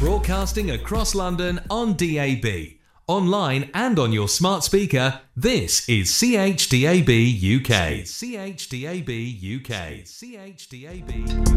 Broadcasting across London on DAB, online and on your smart speaker, this is CHDAB UK. CHDAB UK. CHDAB